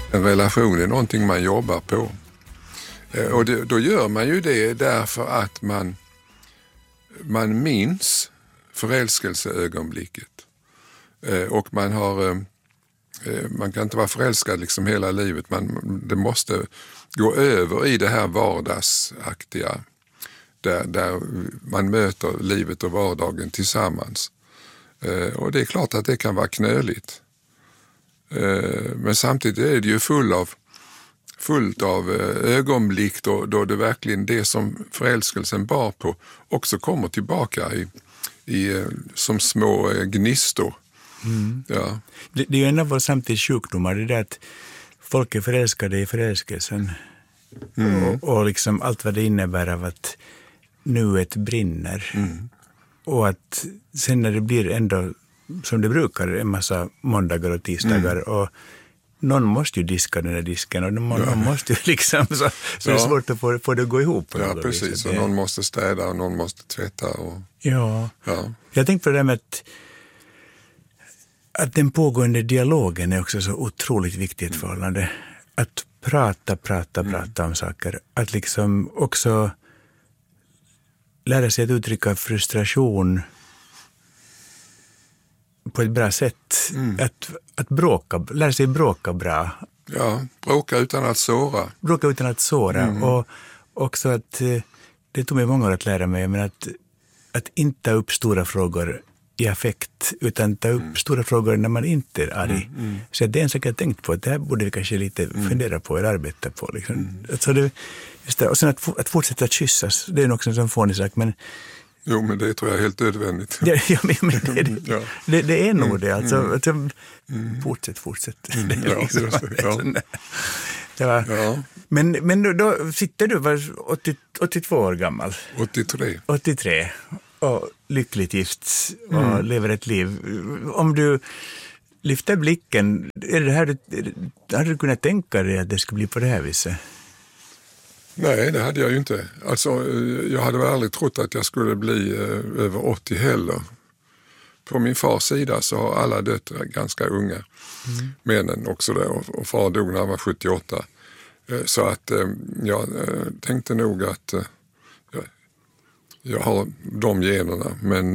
En relation är någonting man jobbar på. Och då gör man ju det därför att man minns förälskelseögonblicket. Och man kan inte vara förälskad liksom hela livet. Det måste gå över i det här vardagsaktiga. Där man möter livet och vardagen tillsammans. Och det är klart att det kan vara knöligt. Men samtidigt är det ju fullt av ögonblick då det verkligen det som förälskelsen bar på också kommer tillbaka som små gnistor. Mm. Ja. Det är ju en av våra samtids sjukdomar, det där att folk är förälskade i förälskelsen. Och liksom allt vad det innebär av att nuet brinner. Och att sen när det blir ändå som det brukar en massa måndagar och tisdagar och någon måste ju diska den där disken och någon måste ju liksom så det är svårt att få det att gå ihop. Ja, precis. Och någon måste städa och någon måste tvätta. Ja. Jag tänkte på det där med att den pågående dialogen är också så otroligt viktigt i ett förhållande. Att prata om saker. Att liksom också lära sig att uttrycka frustration på ett bra sätt. Att lära sig bråka bra. Ja, bråka utan att såra. Och också att, det tog mig många år att lära mig, men att inte ta upp stora frågor i affekt, utan ta upp stora frågor när man inte är arg. Så det är en sak jag tänkt på, att det här borde vi kanske lite fundera på eller arbeta på. Liksom. Alltså just det. Och sen att fortsätta att kyssas, det är nog också en sån fånig sak, men jo, men det tror jag är helt nödvändigt. Det är nog det. Alltså, fortsätt. Men då sitter du, var 82 år gammal. 83. Och lyckligt gift och lever ett liv. Om du lyfter blicken, är det här, hade du kunnat tänka dig att det skulle bli på det här viset? Nej, det hade jag ju inte. Alltså, jag hade väl aldrig trott att jag skulle bli över 80 heller. På min fars sida så har alla döttrar ganska unga. Männen också där. Och far dog när han var 78. Så att jag tänkte nog att jag har de generna. Men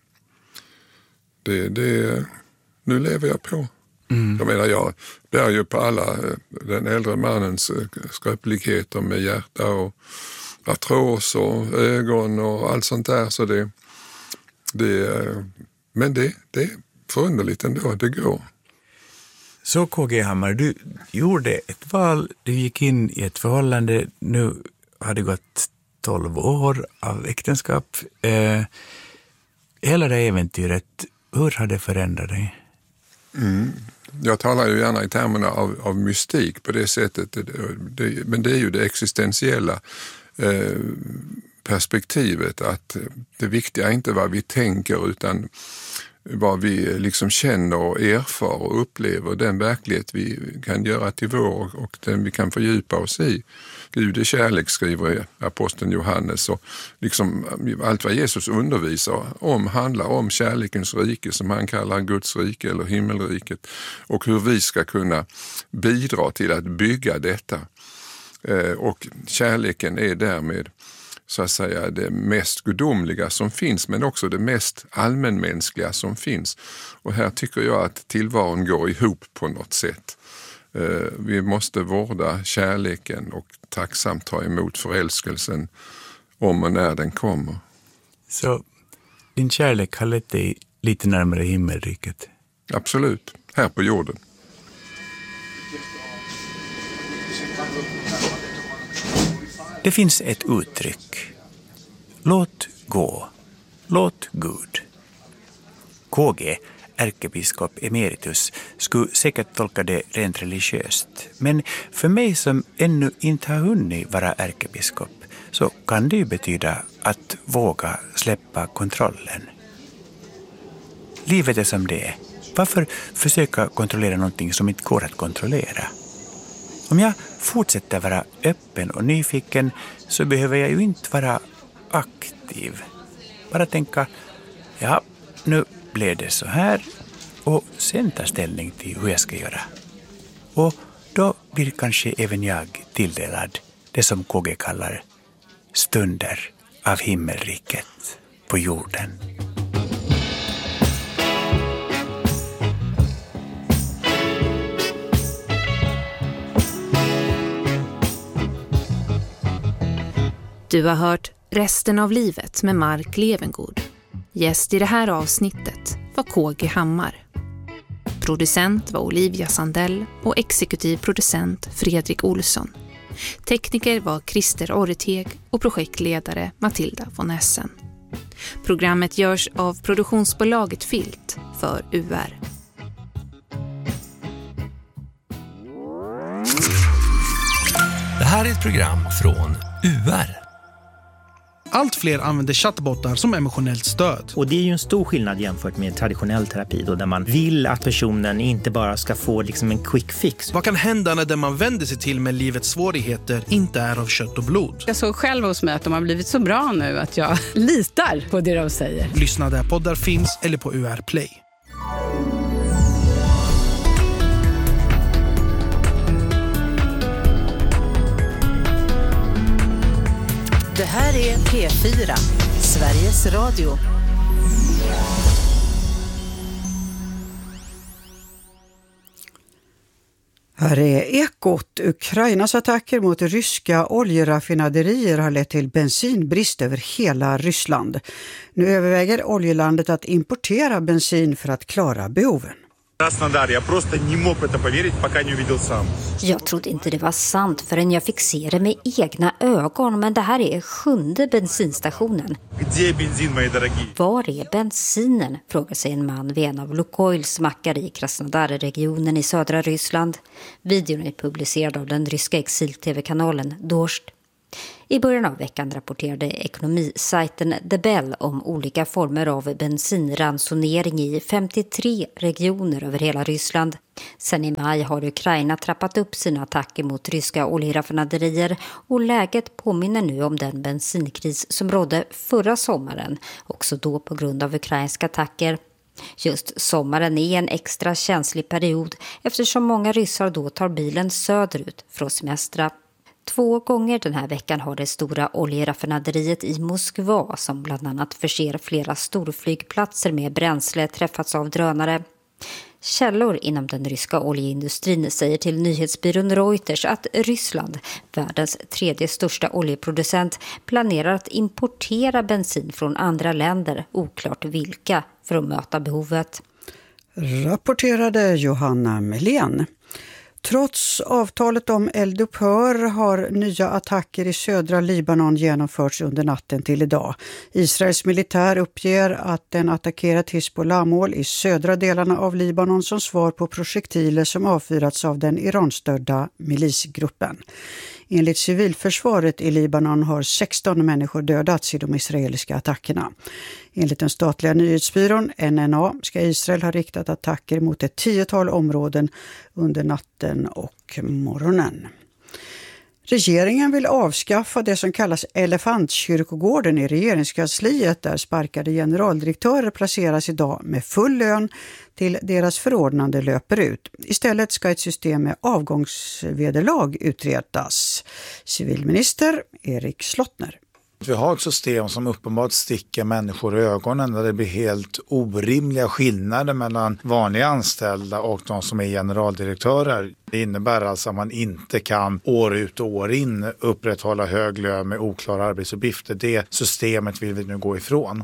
nu lever jag på. Jag menar, jag bär ju på alla den äldre mannens skröpligheter med hjärta och artros och ögon och allt sånt där. Så men det är förunderligt ändå, det går. Så KG Hammar, du gjorde ett val, du gick in i ett förhållande, nu har det gått 12 år av äktenskap. Hela det äventyret, hur har det förändrat dig? Jag talar ju gärna i termerna av mystik på det sättet, men det är ju det existentiella perspektivet, att det viktiga är inte vad vi tänker utan vad vi liksom känner och erfar och upplever, den verklighet vi kan göra till vår och den vi kan fördjupa oss i. Gud är kärlek, skriver aposteln Johannes, och liksom allt vad Jesus undervisar om handlar om kärlekens rike som han kallar Guds rike eller himmelriket, och hur vi ska kunna bidra till att bygga detta. Och kärleken är därmed så att säga det mest gudomliga som finns, men också det mest allmänmänskliga som finns. Och här tycker jag att tillvaron går ihop på något sätt. Vi måste vårda kärleken och tacksamt ta emot förälskelsen om och när den kommer. Så din kärlek har lett dig lite närmare himmelriket? Absolut, här på jorden. Det finns ett uttryck. Låt gå. Låt Gud. KG, ärkebiskop emeritus, skulle säkert tolka det rent religiöst. Men för mig som ännu inte har hunnit vara ärkebiskop så kan det ju betyda att våga släppa kontrollen. Livet är som det är. Varför försöka kontrollera någonting som inte går att kontrollera? Om jag fortsätter vara öppen och nyfiken så behöver jag ju inte vara aktiv. Bara tänka, ja, nu blev det så här, och sen ta ställning till hur jag ska göra. Och då blir kanske även jag tilldelad det som KG kallar stunder av himmelriket på jorden. Du har hört Resten av livet med Mark Levengood. Gäst i det här avsnittet var KG Hammar. Producent var Olivia Sandell och exekutiv producent Fredrik Olsson. Tekniker var Christer Orreteg och projektledare Matilda von Essen. Programmet görs av produktionsbolaget Filt för UR. Det här är ett program från UR. Allt fler använder chattbottar som emotionellt stöd. Och det är ju en stor skillnad jämfört med traditionell terapi då, där man vill att personen inte bara ska få liksom en quick fix. Vad kan hända när det man vänder sig till med livets svårigheter inte är av kött och blod? Jag såg själv hos mig att de har blivit så bra nu att jag litar på det de säger. Lyssna där poddar finns eller på UR Play. Det här är P4, Sveriges Radio. Här är Ekot. Ukrainas attacker mot ryska oljeraffinaderier har lett till bensinbrist över hela Ryssland. Nu överväger oljelandet att importera bensin för att klara behoven. Jag trodde inte det var sant förrän jag fick se det med egna ögon, men det här är 7:e bensinstationen. Var är bensinen? Frågar sig en man vid en av Lukoils mackar i Krasnodar-regionen i södra Ryssland. Videon är publicerad av den ryska exil-tv-kanalen Dorst. I början av veckan rapporterade ekonomisajten The Bell om olika former av bensinransonering i 53 regioner över hela Ryssland. Sen i maj har Ukraina trappat upp sina attacker mot ryska oljeraffinaderier och läget påminner nu om den bensinkris som rådde förra sommaren, också då på grund av ukrainska attacker. Just sommaren är en extra känslig period eftersom många ryssar då tar bilen söderut för att semestra. 2 gånger den här veckan har det stora oljeraffinaderiet i Moskva, som bland annat förser flera storflygplatser med bränsle, träffats av drönare. Källor inom den ryska oljeindustrin säger till nyhetsbyrån Reuters att Ryssland, världens 3:e största oljeproducent, planerar att importera bensin från andra länder, oklart vilka, för att möta behovet. Rapporterade Johanna Melén. Trots avtalet om eldupphör har nya attacker i södra Libanon genomförts under natten till idag. Israels militär uppger att den attackerat Hizbollah-mål i södra delarna av Libanon som svar på projektiler som avfyrats av den Iranstödda milisgruppen. Enligt civilförsvaret i Libanon har 16 människor dödats i de israeliska attackerna. Enligt den statliga nyhetsbyrån NNA ska Israel ha riktat attacker mot ett 10-tal områden under natten och morgonen. Regeringen vill avskaffa det som kallas Elefantkyrkogården i regeringskansliet, där sparkade generaldirektörer placeras idag med full lön till deras förordnande löper ut. Istället ska ett system med avgångsvederlag utredas. Civilminister Erik Slottner. Vi har ett system som uppenbart sticker människor i ögonen, där det blir helt orimliga skillnader mellan vanliga anställda och de som är generaldirektörer. Det innebär alltså att man inte kan år ut och år in upprätthålla hög lön med oklara arbetsuppgifter. Det systemet vill vi nu gå ifrån.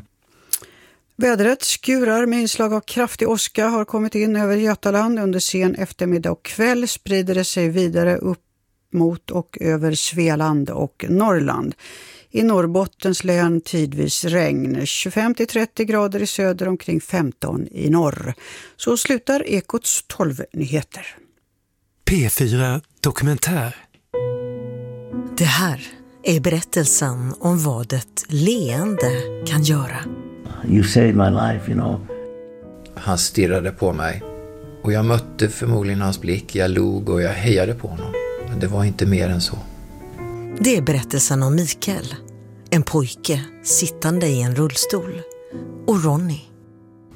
Vädret, skurar med inslag av kraftig åska har kommit in över Götaland under sen eftermiddag och kväll. Sprider det sig vidare upp mot och över Svealand och Norrland. I Norrbottens län tidvis regn, 25-30 grader i söder, omkring 15 i norr. Så slutar Ekots 12-nyheter. P4 Dokumentär. Det här är berättelsen om vad ett leende kan göra. You saved my life, you know. Han stirrade på mig och jag mötte förmodligen hans blick. Jag log och jag hejade på honom. Men det var inte mer än så. Det är berättelsen om Mikael, en pojke sittande i en rullstol, och Ronny.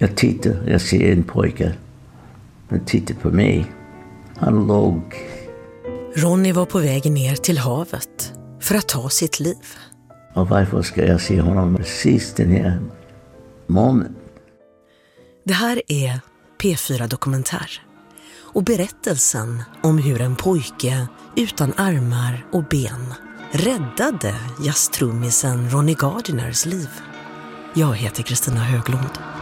Jag ser en pojke. Han tittar på mig. Han låg Ronny var på väg ner till havet för att ta sitt liv. Och varför ska jag se honom precis den här moment? Det här är P4 Dokumentär och berättelsen om hur en pojke utan armar och ben räddade jazztrummisen Ronny Gardiners liv. Jag heter Kristina Höglund.